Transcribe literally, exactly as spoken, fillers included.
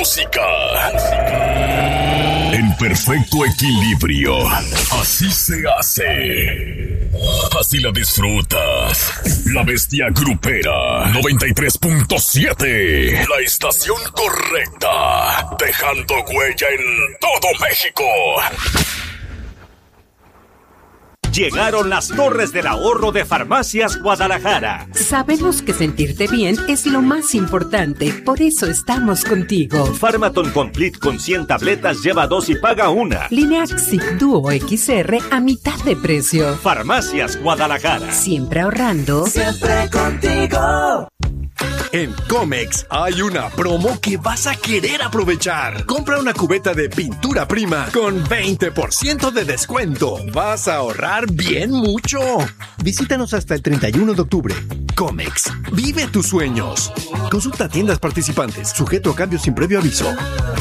música en perfecto equilibrio. Así se hace. Así la disfrutas. La Bestia Grupera noventa y tres punto siete. La estación correcta. Dejando huella en todo México. Llegaron las Torres del Ahorro de Farmacias Guadalajara. Sabemos que sentirte bien es lo más importante, por eso estamos contigo. Pharmaton Complete con cien tabletas lleva dos y paga una. Lineaxic Duo X R a mitad de precio. Farmacias Guadalajara. Siempre ahorrando. Siempre contigo. En Comex hay una promo que vas a querer aprovechar. Compra una cubeta de pintura prima con veinte por ciento de descuento. Vas a ahorrar bien mucho. Visítanos hasta el treinta y uno de octubre. Comex, vive tus sueños. Consulta tiendas participantes. Sujeto a cambios sin previo aviso.